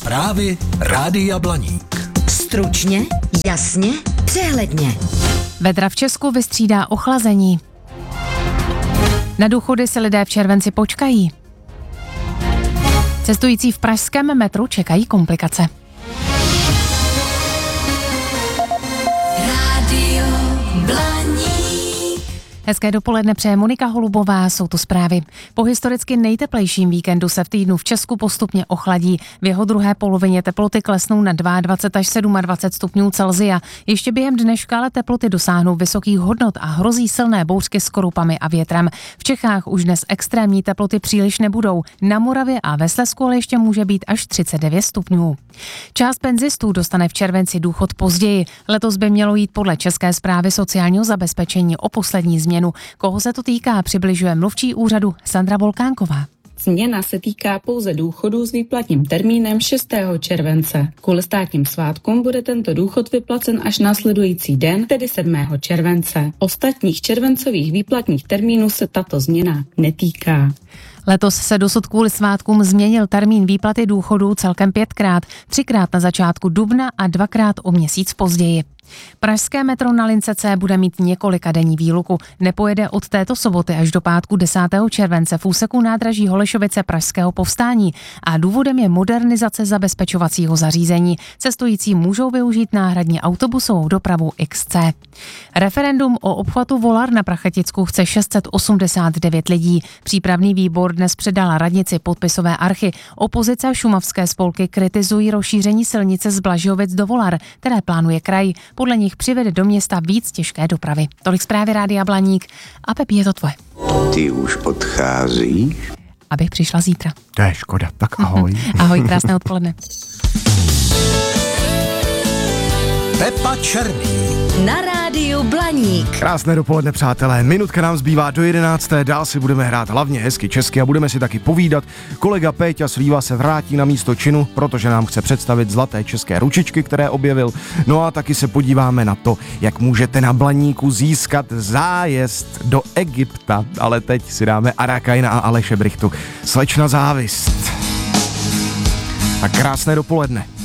Zprávy Rádia Blaník. Stručně, jasně, přehledně. Vedra v Česku vystřídá ochlazení. Na důchody se lidé v červenci počkají. Cestující v pražském metru čekají komplikace. Rádio Blaník. Hezké dopoledne přeje Monika Holubová, jsou tu zprávy. Po historicky nejteplejším víkendu se v týdnu v Česku postupně ochladí. V jeho druhé polovině teploty klesnou na 22 až 27 stupňů Celsia. Ještě během dneška ale teploty dosáhnou vysokých hodnot a hrozí silné bouřky s korupami a větrem. V Čechách už dnes extrémní teploty příliš nebudou. Na Moravě a ve Slezsku ale ještě může být až 39 stupňů. Část penzistů dostane v červenci důchod později. Letos by mělo jít podle České správy sociálního zabezpečení o poslední změnu. Koho se to týká, přibližuje mluvčí úřadu Sandra Volkánková. Změna se týká pouze důchodů s výplatním termínem 6. července. Kvůli státním svátkům bude tento důchod vyplacen až následující den, tedy 7. července. Ostatních červencových výplatních termínů se tato změna netýká. Letos se dosud kvůli svátkům změnil termín výplaty důchodů celkem 5krát, 3krát na začátku dubna a 2krát o měsíc později. Pražské metro na lince C bude mít několika denní výluku. Nepojede od této soboty až do pátku 10. července v úseku nádraží Holešovice Pražského povstání a důvodem je modernizace zabezpečovacího zařízení. Cestující můžou využít náhradní autobusovou dopravu XC. Referendum o obchvatu Volar na Prachaticku chce 689 lidí. Přípravný výbor dnes předala radnici podpisové archy. Opozice a šumavské spolky kritizují rozšíření silnice z Blažiovic do Volar, které plánuje kraj. Podle nich přivede do města víc těžké dopravy. Tolik zprávy Rádia Blaník. A Pepi, je to tvoje. Ty už odcházíš? Abych přišla zítra. To je škoda, tak ahoj. Ahoj, krásné odpoledne. Pepa Černý. Na Rádiu Blaník. Krásné dopoledne, přátelé. Minutka nám zbývá do 11. Dál si budeme hrát hlavně hezky česky a budeme si taky povídat. Kolega Péťa Slíva se vrátí na místo činu, protože nám chce představit zlaté české ručičky, které objevil. No a taky se podíváme na to, jak můžete na Blaníku získat zájezd do Egypta. Ale teď si dáme Arakajna a Aleše Brichtu. Slečna závist. Tak krásné dopoledne.